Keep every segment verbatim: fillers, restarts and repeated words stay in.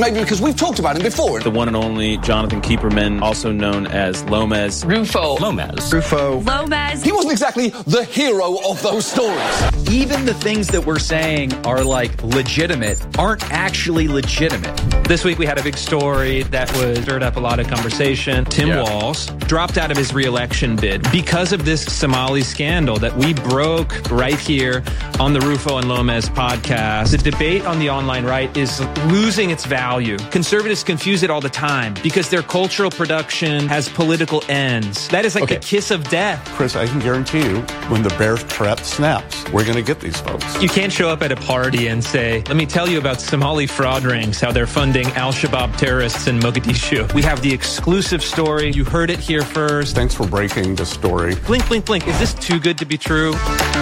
Maybe because we've talked about him before. The one and only Jonathan Keeperman, also known as Lomez. Rufo. Lomez. Rufo. Lomez. He wasn't exactly the hero of those stories. Even the things that we're saying are, like, legitimate aren't actually legitimate. This week we had a big story that was stirred up a lot of conversation. Tim yeah. Walz dropped out of his re-election bid because of this Somali scandal that we broke right here on the Rufo and Lomez podcast. The debate on the online right is losing its value. Conservatives confuse it all the time because their cultural production has political ends. That is like okay. the kiss of death. Chris, I can guarantee you, when the bear trap snaps, we're going to get these folks. You can't show up at a party and say, let me tell you about Somali fraud rings, how they're funding al-Shabaab terrorists in Mogadishu. We have the exclusive story. You heard it here first. Thanks for breaking the story. Blink, blink, blink. Is this too good to be true?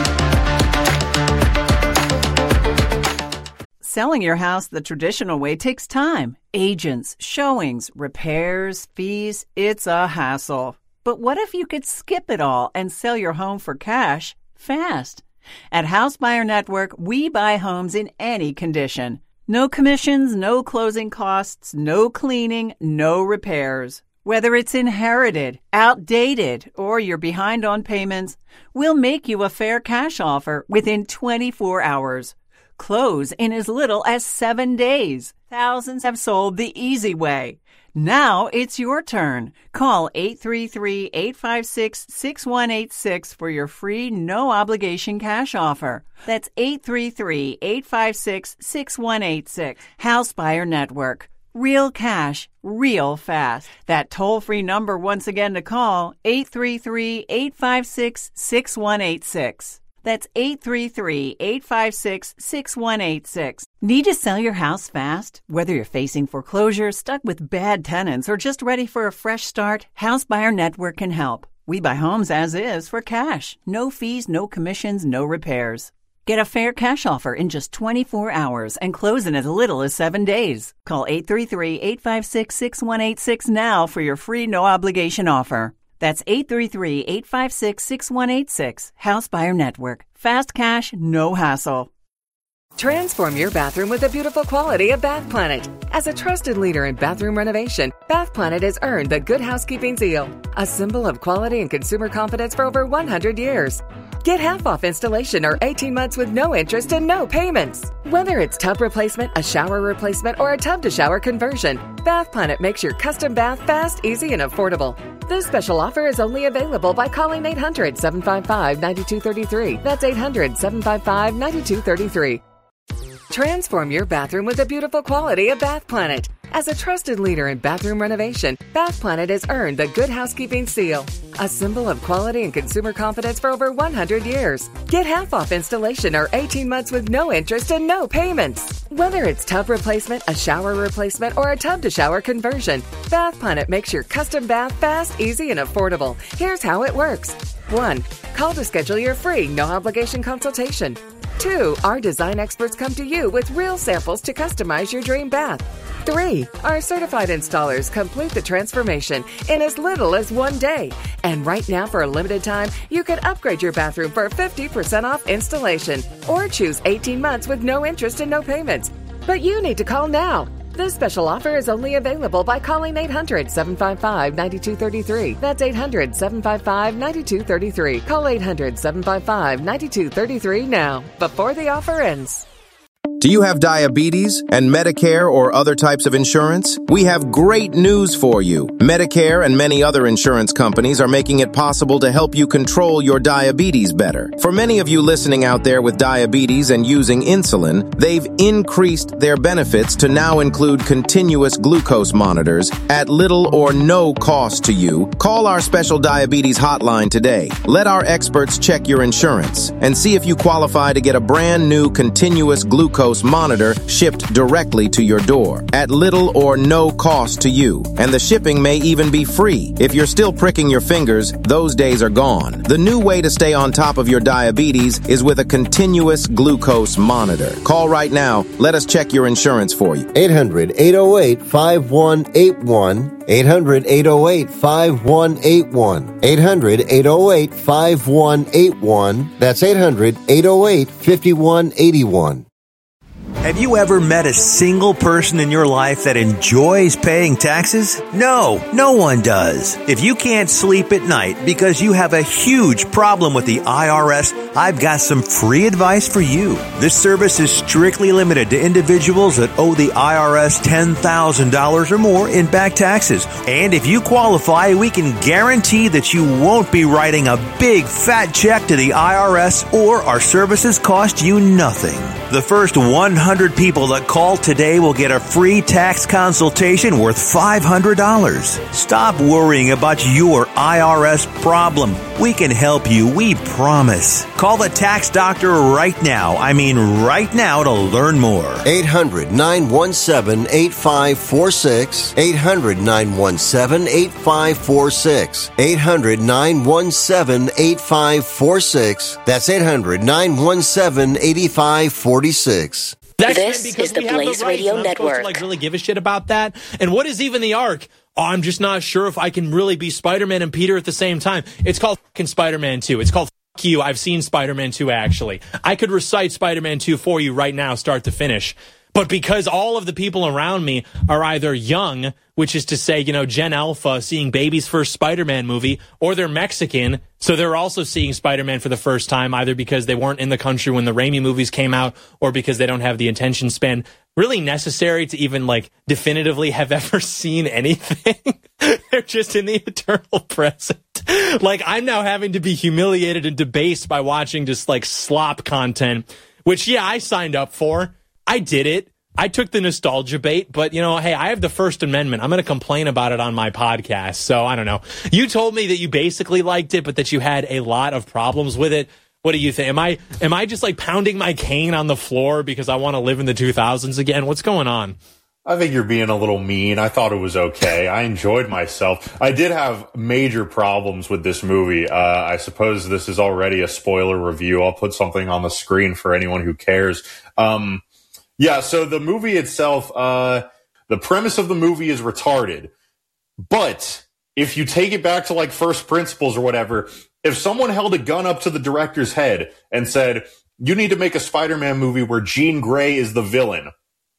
Selling your house the traditional way takes time. Agents, showings, repairs, fees. It's a hassle. But what if you could skip it all and sell your home for cash fast? At House Buyer Network, we buy homes in any condition. No commissions, no closing costs, no cleaning, no repairs. Whether it's inherited, outdated, or you're behind on payments, we'll make you a fair cash offer within twenty-four hours. Close in as little as seven days. Thousands have sold the easy way. Now it's your turn. Call eight three three, eight five six, six one eight six for your free no-obligation cash offer. That's eight three three, eight five six, six one eight six. House Buyer Network. Real cash, real fast. That toll-free number once again to call, eight three three, eight five six, six one eight six. That's eight three three, eight five six, six one eight six. Need to sell your house fast? Whether you're facing foreclosure, stuck with bad tenants, or just ready for a fresh start, House Buyer Network can help. We buy homes as is for cash. No fees, no commissions, no repairs. Get a fair cash offer in just twenty-four hours and close in as little as seven days. Call eight three three, eight five six, six one eight six now for your free no-obligation offer. That's eight three three, eight five six, six one eight six. House Buyer Network. Fast cash, no hassle. Transform your bathroom with the beautiful quality of Bath Planet. As a trusted leader in bathroom renovation, Bath Planet has earned the Good Housekeeping seal, a symbol of quality and consumer confidence for over one hundred years. Get half off installation or eighteen months with no interest and no payments. Whether it's tub replacement, a shower replacement, or a tub-to-shower conversion, Bath Planet makes your custom bath fast, easy, and affordable. This special offer is only available by calling eight hundred, seven five five, nine two three three. That's eight hundred, seven five five, nine two three three. Transform your bathroom with the beautiful quality of Bath Planet. As a trusted leader in bathroom renovation, Bath Planet has earned the Good Housekeeping seal, a symbol of quality and consumer confidence for over one hundred years. Get half off installation or eighteen months with no interest and no payments. Whether it's tub replacement, a shower replacement, or a tub-to-shower conversion, Bath Planet makes your custom bath fast, easy, and affordable. Here's how it works. one. Call to schedule your free no-obligation consultation. two. Our design experts come to you with real samples to customize your dream bath. three. Our certified installers complete the transformation in as little as one day. And right now, for a limited time, you can upgrade your bathroom for fifty percent off installation or choose eighteen months with no interest and no payments. But you need to call now. This special offer is only available by calling eight hundred, seven five five, nine two three three. That's eight hundred, seven five five, nine two three three. Call eight hundred, seven five five, nine two three three now, before the offer ends. Do you have diabetes and Medicare or other types of insurance? We have great news for you. Medicare and many other insurance companies are making it possible to help you control your diabetes better. For many of you listening out there with diabetes and using insulin, they've increased their benefits to now include continuous glucose monitors at little or no cost to you. Call our special diabetes hotline today. Let our experts check your insurance and see if you qualify to get a brand new continuous glucose monitor shipped directly to your door at little or no cost to you. And the shipping may even be free. If you're still pricking your fingers, those days are gone. The new way to stay on top of your diabetes is with a continuous glucose monitor. Call right now. Let us check your insurance for you. eight hundred, eight oh eight, five one eight one. eight hundred, eight oh eight, five one eight one. eight hundred, eight oh eight, five one eight one. That's eight hundred, eight oh eight, five one eight one. Have you ever met a single person in your life that enjoys paying taxes? No, no one does. If you can't sleep at night because you have a huge problem with the I R S, I've got some free advice for you. This service is strictly limited to individuals that owe the I R S ten thousand dollars or more in back taxes. And if you qualify, we can guarantee that you won't be writing a big fat check to the I R S, or our services cost you nothing. The first one hundred people that call today will get a free tax consultation worth five hundred dollars. Stop worrying about your I R S problem. We can help you, we promise. Call the tax doctor right now. I mean right now to learn more. eight hundred, nine one seven, eight five four six. eight hundred, nine one seven, eight five four six. eight hundred, nine one seven, eight five four six. That's eight hundred, nine one seven, eight five four six. This is the Blaze Radio Network. To, like, really give a shit about that. And what is even the arc? Oh, I'm just not sure if I can really be Spider-Man and Peter at the same time. It's called fucking Spider-Man two. It's called fuck you. I've seen Spider-Man two, actually. I could recite Spider-Man two for you right now, start to finish. But because all of the people around me are either young, which is to say, you know, Gen Alpha seeing baby's first Spider-Man movie, or they're Mexican, so they're also seeing Spider-Man for the first time, either because they weren't in the country when the Raimi movies came out, or because they don't have the attention span really necessary to even, like, definitively have ever seen anything. They're just in the eternal present. Like, I'm now having to be humiliated and debased by watching just, like, slop content, which, yeah, I signed up for. I did it. I took the nostalgia bait, but, you know, hey, I have the First Amendment. I'm going to complain about it on my podcast, so I don't know. You told me that you basically liked it, but that you had a lot of problems with it. What do you think? Am I am I just, like, pounding my cane on the floor because I want to live in the two thousands again? What's going on? I think you're being a little mean. I thought it was okay. I enjoyed myself. I did have major problems with this movie. Uh, I suppose this is already a spoiler review. I'll put something on the screen for anyone who cares. Um... Yeah, so the movie itself, uh, the premise of the movie is retarded. But if you take it back to, like, first principles or whatever, if someone held a gun up to the director's head and said, you need to make a Spider-Man movie where Jean Grey is the villain,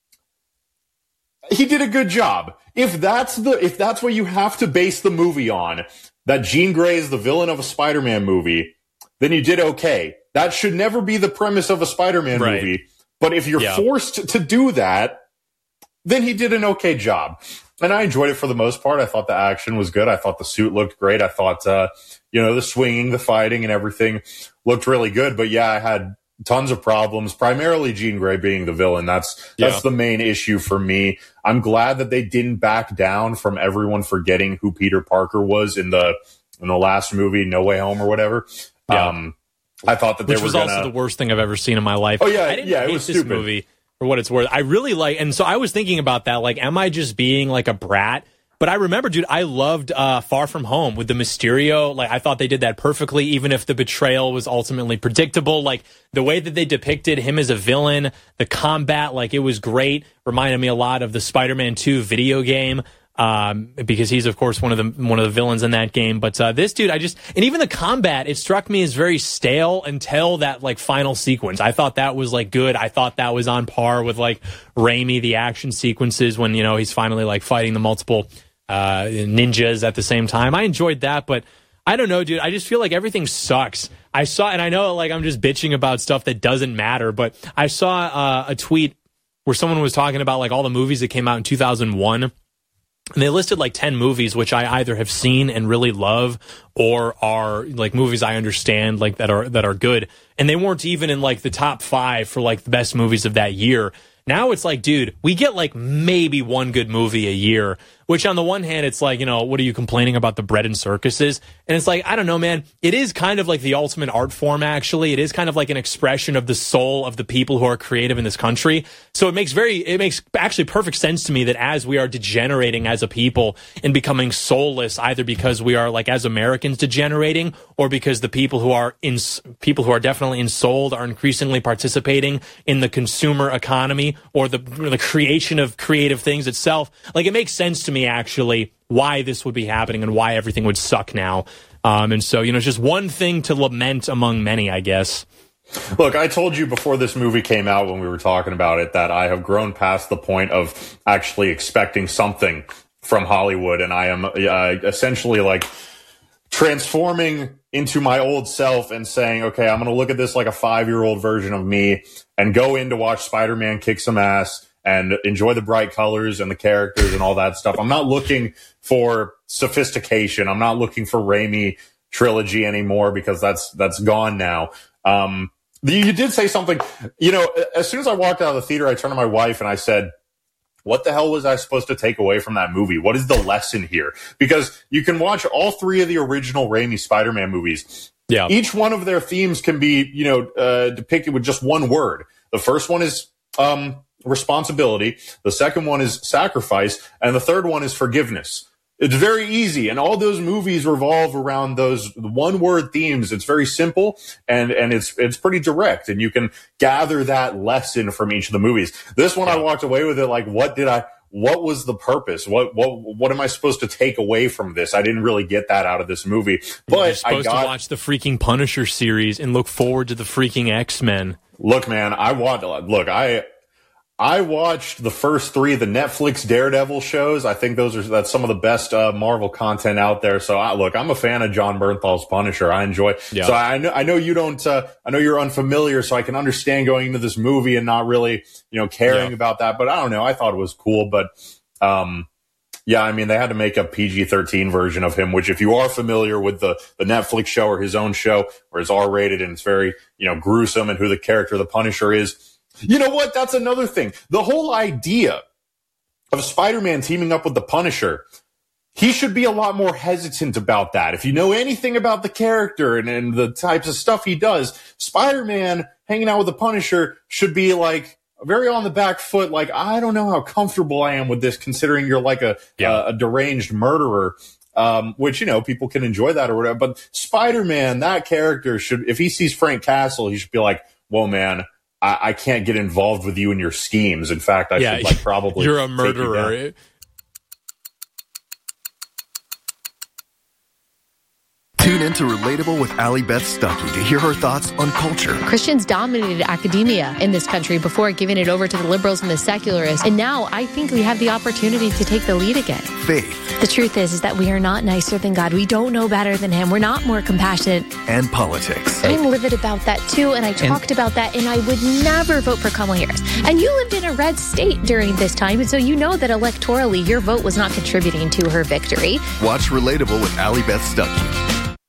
he did a good job. If that's the if that's what you have to base the movie on, that Jean Grey is the villain of a Spider-Man movie, then you did okay. That should never be the premise of a Spider-Man right. movie. But if you're yeah. forced to do that, then he did an okay job. And I enjoyed it for the most part. I thought the action was good. I thought the suit looked great. I thought, uh, you know, the swinging, the fighting, and everything looked really good. But yeah, I had tons of problems, primarily Jean Grey being the villain. That's that's yeah. the main issue for me. I'm glad that they didn't back down from everyone forgetting who Peter Parker was in the in the last movie, No Way Home or whatever. Yeah. Um I thought that Which they were was gonna... also the worst thing I've ever seen in my life. Oh, yeah, I didn't yeah, hate it was this stupid. movie for what it's worth. I really like, and so I was thinking about that, like, am I just being, like, a brat? But I remember, dude, I loved uh, Far From Home with the Mysterio. Like, I thought they did that perfectly, even if the betrayal was ultimately predictable. Like, the way that they depicted him as a villain, the combat, like, it was great. Reminded me a lot of the Spider-Man two video game. Um, because he's, of course, one of the one of the villains in that game. But uh, this dude, I just, and even the combat, it struck me as very stale until that, like, final sequence. I thought that was, like, good. I thought that was on par with, like, Raimi, the action sequences when, you know, he's finally, like, fighting the multiple uh, ninjas at the same time. I enjoyed that, but I don't know, dude. I just feel like everything sucks. I saw, and I know, like, I'm just bitching about stuff that doesn't matter, but I saw uh, a tweet where someone was talking about, like, all the movies that came out in two thousand one. And they listed like ten movies, which I either have seen and really love, or are like movies I understand, like that are that are good. And they weren't even in like the top five for like the best movies of that year. Now it's like, dude, we get like maybe one good movie a year, which on the one hand, it's like, you know, what are you complaining about the bread and circuses? And it's like, I don't know, man. It is kind of like the ultimate art form, actually. It is kind of like an expression of the soul of the people who are creative in this country. So it makes very, it makes actually perfect sense to me that as we are degenerating as a people and becoming soulless, either because we are like as Americans degenerating, or because the people who are in, people who are definitely ensouled are increasingly participating in the consumer economy or the, the creation of creative things itself. Like, it makes sense to me, actually, why this would be happening and why everything would suck now. Um, and so, you know, it's just one thing to lament among many, I guess. Look, I told you before this movie came out when we were talking about it that I have grown past the point of actually expecting something from Hollywood, and I am uh, essentially like transforming into my old self and saying, okay, I'm going to look at this like a five-year-old version of me and go in to watch Spider-Man kick some ass and enjoy the bright colors and the characters and all that stuff. I'm not looking for sophistication. I'm not looking for Raimi trilogy anymore because that's that's gone now. Um, you did say something, you know, as soon as I walked out of the theater, I turned to my wife and I said, what the hell was I supposed to take away from that movie? What is the lesson here? Because you can watch all three of the original Raimi Spider-Man movies. Yeah. Each one of their themes can be, you know, uh, depicted with just one word. The first one is um, responsibility. The second one is sacrifice. And the third one is forgiveness. It's very easy, and all those movies revolve around those one-word themes. It's very simple, and and it's it's pretty direct, and you can gather that lesson from each of the movies. This one, yeah. I walked away with it like, what did I? What was the purpose? What what what am I supposed to take away from this? I didn't really get that out of this movie. But You're supposed I got, to watch the freaking Punisher series and look forward to the freaking X-Men. Look, man, I want look I. I watched the first three of the Netflix Daredevil shows. I think those are that's some of the best uh, Marvel content out there. So, I, look, I'm a fan of John Bernthal's Punisher. I enjoy. Yeah. So, I know I know you don't. Uh, I know you're unfamiliar, so I can understand going into this movie and not really, you know, caring yeah. about that. But I don't know. I thought it was cool. But um, yeah, I mean, they had to make a P G thirteen version of him, which, if you are familiar with the the Netflix show or his own show, where it's R rated and it's very, you know, gruesome and who the character of the Punisher is. You know what? That's another thing. The whole idea of Spider-Man teaming up with the Punisher, he should be a lot more hesitant about that. If you know anything about the character and, and the types of stuff he does, Spider-Man hanging out with the Punisher should be like very on the back foot. Like, I don't know how comfortable I am with this, considering you're like a, yeah. a, a deranged murderer. Um, which, you know, people can enjoy that or whatever. But Spider-Man, that character should, if he sees Frank Castle, he should be like, whoa, man. I, I can't get involved with you and your schemes. In fact, I yeah, should like probably. You're a murderer. Tune into Relatable with Allie Beth Stuckey to hear her thoughts on culture. Christians dominated academia in this country before giving it over to the liberals and the secularists. And now I think we have the opportunity to take the lead again. Faith. The truth is, is that we are not nicer than God. We don't know better than him. We're not more compassionate. And politics. I'm livid about that too, and I talked and, about that, and I would never vote for Kamala Harris. And you lived in a red state during this time, and so you know that electorally your vote was not contributing to her victory. Watch Relatable with Allie Beth Stuckey.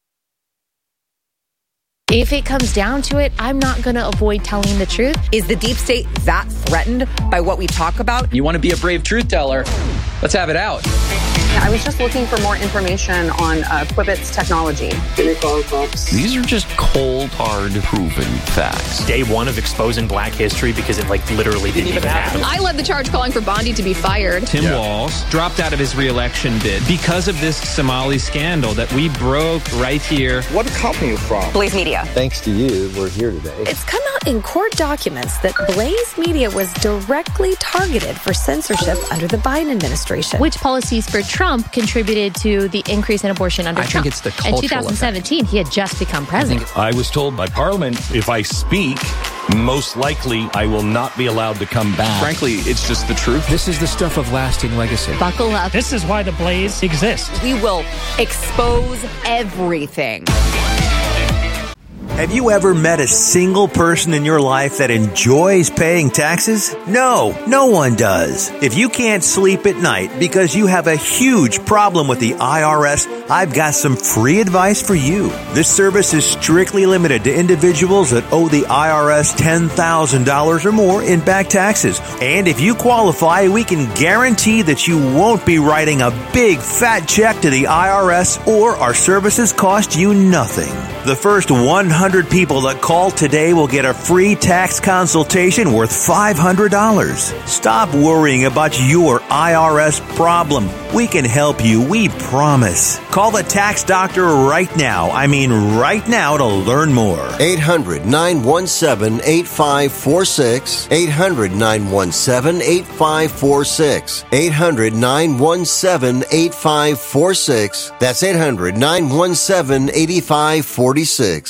If it comes down to it, I'm not going to avoid telling the truth. Is the deep state that threatened by what we talk about? You want to be a brave truth teller? Let's have it out. I was just looking for more information on uh, Quibbit's technology. These are just cold, hard, proven facts. Day one of exposing Black history because it like literally didn't, didn't even happen. I led the charge calling for Bondi to be fired. Tim yeah. Walz dropped out of his re-election bid because of this Somali scandal that we broke right here. What company are you from? Blaze Media. Thanks to you, we're here today. It's come out in court documents that Blaze Media was directly targeted for censorship under the Biden administration. Which policies for Trump contributed to the increase in abortion under I Trump? I think it's the cultural In twenty seventeen, effect. He had just become president. I, I was told by Parliament, if I speak, most likely I will not be allowed to come back. Frankly, it's just the truth. This is the stuff of lasting legacy. Buckle up. This is why the Blaze exists. We will expose everything. Have you ever met a single person in your life that enjoys paying taxes? No, no one does. If you can't sleep at night because you have a huge problem with the I R S, I've got some free advice for you. This service is strictly limited to individuals that owe the I R S ten thousand dollars or more in back taxes. And if you qualify, we can guarantee that you won't be writing a big fat check to the I R S, or our services cost you nothing. The first one hundred people that call today will get a free tax consultation worth five hundred dollars. Stop worrying about your I R S problem. We can help you, we promise. Call the tax doctor right now. I mean right now to learn more. eight hundred, nine one seven, eight five four six. eight hundred, nine one seven, eight five four six. eight hundred, nine one seven, eight five four six. That's eight hundred, nine one seven, eight five four six.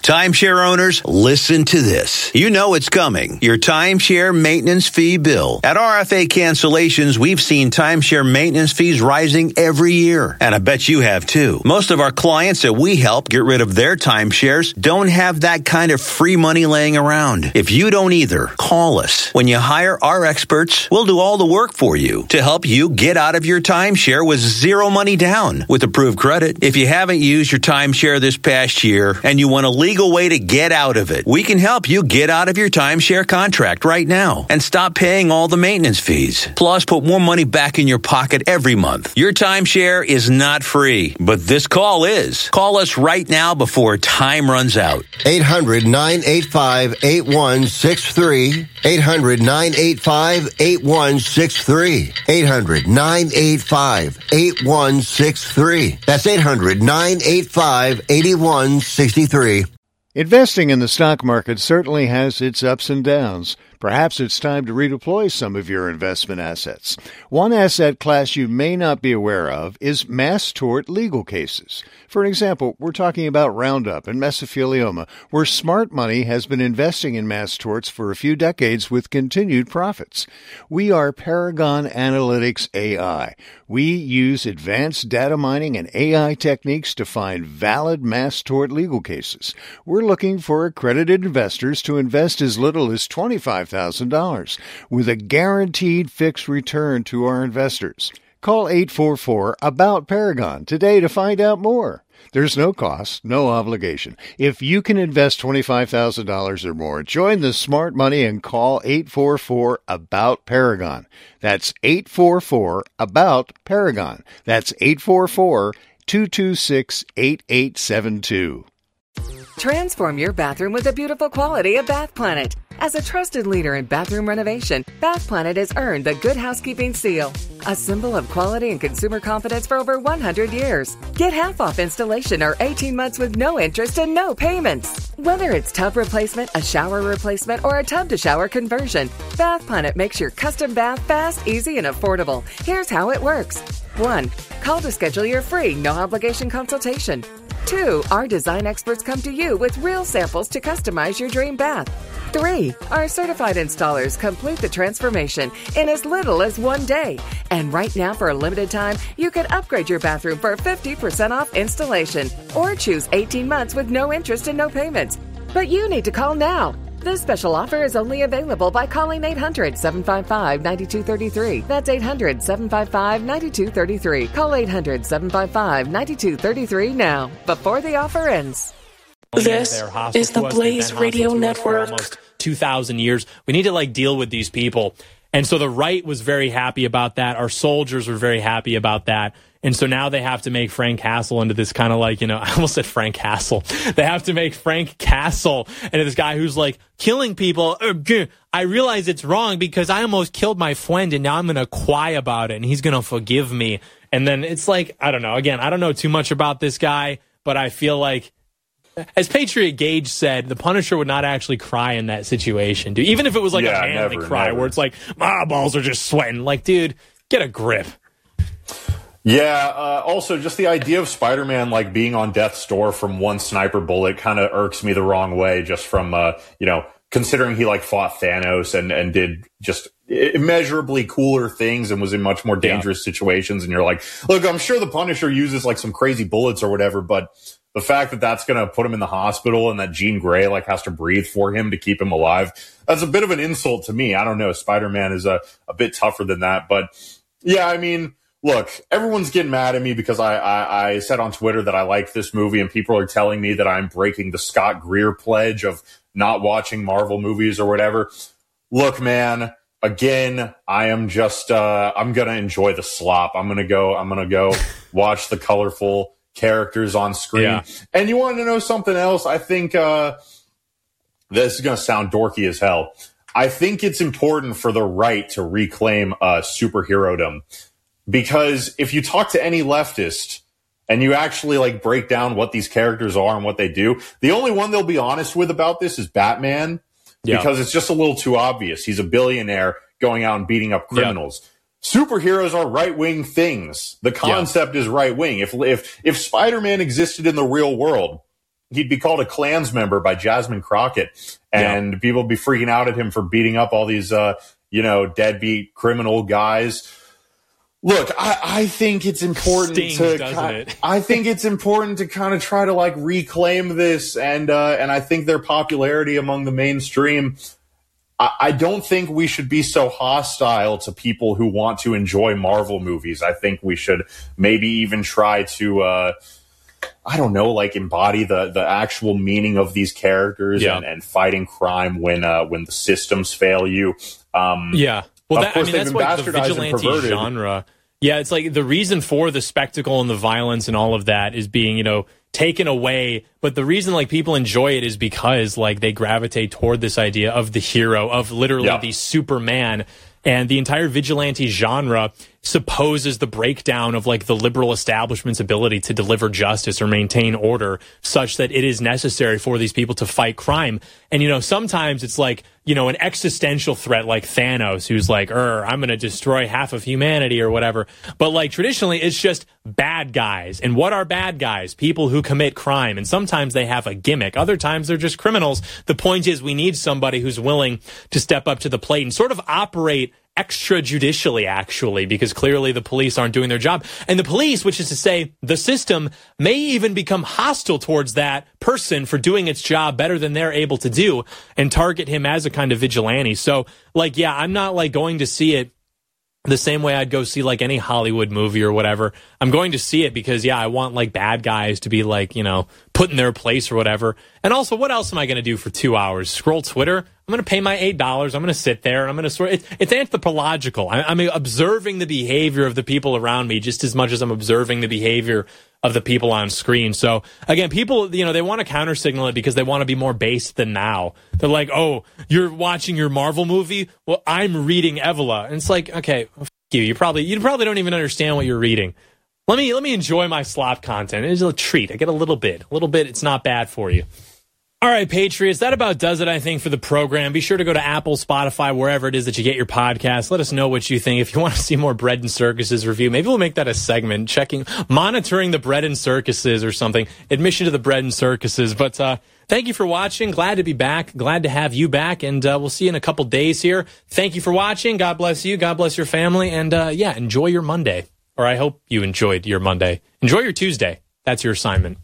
Timeshare owners, listen to this. You know it's coming. Your timeshare maintenance fee bill. At R F A Cancellations, we've seen timeshare maintenance fees rising every year. And I bet you have too. Most of our clients that we help get rid of their timeshares don't have that kind of free money laying around. If you don't either, call us. When you hire our experts, we'll do all the work for you to help you get out of your timeshare with zero money down with approved credit. If you haven't used your timeshare this past year and you want a legal way to get out of it, we can help you get out of your timeshare contract right now and stop paying all the maintenance fees. Plus, put more money back in your pocket every month. Your timeshare is not free, but this call is. Call us right now before time runs out. eight hundred, nine eight five, eight one six three. eight hundred, nine eight five, eight one six three. eight hundred, nine eight five, eight one six three. That's eight hundred, nine eight five, eight one six three. Investing in the stock market certainly has its ups and downs. Perhaps it's time to redeploy some of your investment assets. One asset class you may not be aware of is mass tort legal cases. For example, we're talking about Roundup and mesothelioma, where smart money has been investing in mass torts for a few decades with continued profits. We are Paragon Analytics A I. We use advanced data mining and A I techniques to find valid mass tort legal cases. We're looking for accredited investors to invest as little as twenty-five thousand dollars with a guaranteed fixed return to our investors. Call eight four four, A B O U T, Paragon today to find out more. There's no cost, no obligation. If you can invest twenty-five thousand dollars or more, join the smart money and call eight four four, A B O U T, Paragon. That's eight four four, A B O U T, Paragon. That's eight four four, two two six, eight eight seven two. Transform your bathroom with the beautiful quality of Bath Planet. As a trusted leader in bathroom renovation, Bath Planet has earned the Good Housekeeping Seal, a symbol of quality and consumer confidence for over one hundred years. Get half off installation or eighteen months with no interest and no payments. Whether it's tub replacement, a shower replacement, or a tub-to-shower conversion, Bath Planet makes your custom bath fast, easy, and affordable. Here's how it works. One, call to schedule your free, no-obligation consultation. Two, our design experts come to you with real samples to customize your dream bath. Three, our certified installers complete the transformation in as little as one day. And right now, for a limited time, you can upgrade your bathroom for fifty percent off installation or choose eighteen months with no interest and no payments. But you need to call now. This special offer is only available by calling eight hundred, seven five five, nine two three three. That's eight hundred, seven five five, nine two three three. Call eight hundred, seven five five, nine two three three now, before the offer ends. This is the Blaze Radio Network. Almost two thousand years. We need to like deal with these people. And so the right was very happy about that. Our soldiers were very happy about that. And so now they have to make Frank Castle into this kind of like, you know, I almost said Frank Castle. They have to make Frank Castle into this guy who's like killing people. I realize it's wrong because I almost killed my friend and now I'm going to cry about it and he's going to forgive me. And then it's like, I don't know. Again, I don't know too much about this guy, but I feel like, as Patriot Gage said, the Punisher would not actually cry in that situation, dude. Even if it was like yeah, a manly never, cry never. where it's like, my balls are just sweating. Like, dude, get a grip. Yeah, uh, also just the idea of Spider-Man like being on death's door from one sniper bullet kind of irks me the wrong way, just from, uh, you know, considering he like fought Thanos and, and did just immeasurably cooler things and was in much more dangerous yeah. situations. And you're like, look, I'm sure the Punisher uses like some crazy bullets or whatever, but the fact that that's going to put him in the hospital and that Jean Grey like has to breathe for him to keep him alive, that's a bit of an insult to me. I don't know. Spider-Man is a, a bit tougher than that. But yeah, I mean, look, everyone's getting mad at me because I, I, I said on Twitter that I like this movie and people are telling me that I'm breaking the Scott Greer pledge of not watching Marvel movies or whatever. Look, man, again, I am just, uh, I'm going to enjoy the slop. I'm going to go, I'm going to go watch the colorful characters on screen. Yeah. And you want to know something else? I think uh, this is going to sound dorky as hell. I think it's important for the right to reclaim uh, superherodom. Because if you talk to any leftist and you actually like break down what these characters are and what they do, the only one they'll be honest with about this is Batman. Yeah. Because it's just a little too obvious. He's a billionaire going out and beating up criminals. Yeah. Superheroes are right-wing things. The concept yeah. is right-wing. If if if Spider-Man existed in the real world, he'd be called a Klans member by Jasmine Crockett, and yeah. people would be freaking out at him for beating up all these, uh, you know, deadbeat criminal guys. Look, I, I think it's important Stings, to. doesn't it? I think it's important to kind of try to like reclaim this, and uh, and I think their popularity among the mainstream. I, I don't think we should be so hostile to people who want to enjoy Marvel movies. I think we should maybe even try to. Uh, I don't know, like embody the, the actual meaning of these characters yeah. and, and fighting crime when uh, when the systems fail you. Um, yeah. Well, that, I mean, that's what the vigilante genre. Yeah, it's like the reason for the spectacle and the violence and all of that is being, you know, taken away. But the reason like people enjoy it is because like they gravitate toward this idea of the hero, of literally yeah. the Superman. And the entire vigilante genre supposes the breakdown of like the liberal establishment's ability to deliver justice or maintain order such that it is necessary for these people to fight crime. And, you know, sometimes it's like, you know, an existential threat like Thanos, who's like, er, I'm going to destroy half of humanity or whatever. But like traditionally, it's just bad guys. And what are bad guys? People who commit crime. And sometimes they have a gimmick. Other times they're just criminals. The point is we need somebody who's willing to step up to the plate and sort of operate extrajudicially, actually, because clearly the police aren't doing their job. And the police, which is to say the system, may even become hostile towards that person for doing its job better than they're able to do and target him as a kind of vigilante. So, like, yeah, I'm not, like, going to see it the same way I'd go see, like, any Hollywood movie or whatever. I'm going to see it because, yeah, I want, like, bad guys to be, like, you know, put in their place or whatever. And also, what else am I going to do for two hours? Scroll Twitter? I'm going to pay my eight dollars. I'm going to sit there and I'm going to sort of, it's, it's anthropological. I, I'm observing the behavior of the people around me just as much as I'm observing the behavior of the people on screen. So again, people, you know, they want to counter signal it because they want to be more based than now. They're like, oh, you're watching your Marvel movie? Well, I'm reading Evola. And it's like, okay, well, f- you. You probably, you probably don't even understand what you're reading. Let me, let me enjoy my slop content. It's a treat. I get a little bit, a little bit. It's not bad for you. All right, Patriots, that about does it, I think, for the program. Be sure to go to Apple, Spotify, wherever it is that you get your podcasts. Let us know what you think. If you want to see more Bread and Circuses review, maybe we'll make that a segment, checking, monitoring the Bread and Circuses or something. Admission to the Bread and Circuses. But uh, thank you for watching. Glad to be back. Glad to have you back. And uh, we'll see you in a couple days here. Thank you for watching. God bless you. God bless your family. And uh, yeah, enjoy your Monday. Or I hope you enjoyed your Monday. Enjoy your Tuesday. That's your assignment.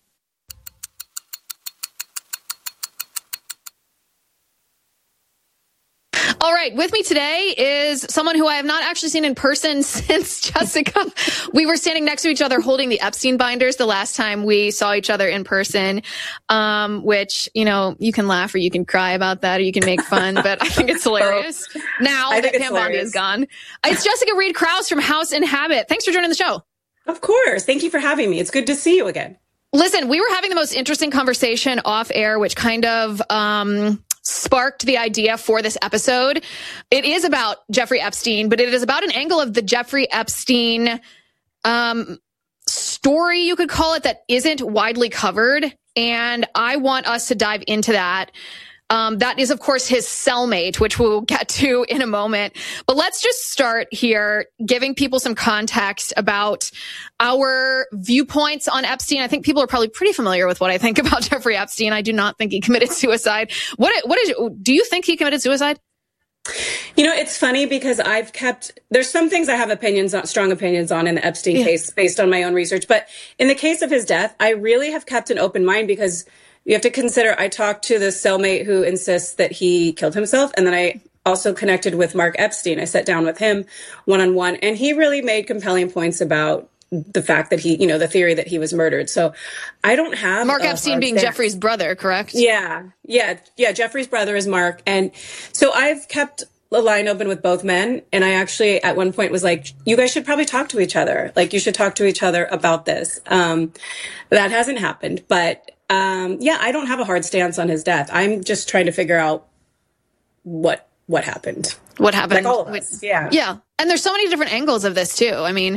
All right, with me today is someone who I have not actually seen in person since Jessica. We were standing next to each other holding the Epstein binders the last time we saw each other in person, um, which, you know, you can laugh or you can cry about that or you can make fun, but I think it's hilarious. Oh, now that Pam Bondi is gone. It's Jessica Reed Krause from House and Habit. Thanks for joining the show. Of course. Thank you for having me. It's good to see you again. Listen, we were having the most interesting conversation off air, which kind of... um sparked the idea for this episode. It is about Jeffrey Epstein, but it is about an angle of the Jeffrey Epstein um, story, you could call it, that isn't widely covered. And I want us to dive into that. Um, that is, of course, his cellmate, which we'll get to in a moment. But let's just start here, giving people some context about our viewpoints on Epstein. I think people are probably pretty familiar with what I think about Jeffrey Epstein. I do not think he committed suicide. What, what is, do you think he committed suicide? You know, it's funny because I've kept, there's some things I have opinions on, strong opinions on in the Epstein yeah. case based on my own research. But in the case of his death, I really have kept an open mind because you have to consider, I talked to the cellmate who insists that he killed himself. And then I also connected with Mark Epstein. I sat down with him one-on-one, and he really made compelling points about the fact that he, you know, the theory that he was murdered. So I don't have Mark Epstein being stance. Jeffrey's brother, correct? Yeah. Yeah. Yeah. Jeffrey's brother is Mark. And so I've kept a line open with both men. And I actually at one point was like, you guys should probably talk to each other. Like, you should talk to each other about this. Um, that hasn't happened, but Um, yeah, I don't have a hard stance on his death. I'm just trying to figure out what, what happened. What happened? Like all of us. Yeah. Yeah. And there's so many different angles of this too. I mean,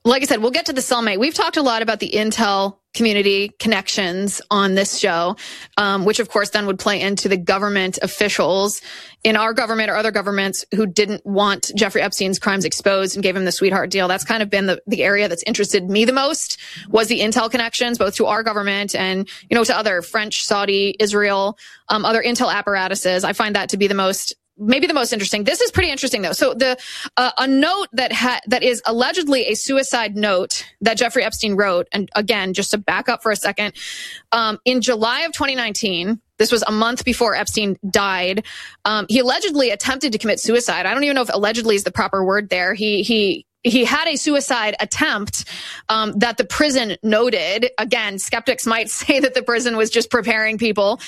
like I said, we'll get to the cellmate. We've talked a lot about the intel community connections on this show, um, which of course then would play into the government officials in our government or other governments who didn't want Jeffrey Epstein's crimes exposed and gave him the sweetheart deal. That's kind of been the, the area that's interested me the most, was the intel connections, both to our government and, you know, to other French, Saudi, Israel, um, other intel apparatuses. I find that to be the most Maybe the most interesting. This is pretty interesting, though. So the uh, a note that ha- that is allegedly a suicide note that Jeffrey Epstein wrote, and again, just to back up for a second, um, in July of twenty nineteen, this was a month before Epstein died. Um, he allegedly attempted to commit suicide. I don't even know if allegedly is the proper word there. He he. He had a suicide attempt um, that the prison noted. Again, skeptics might say that the prison was just preparing people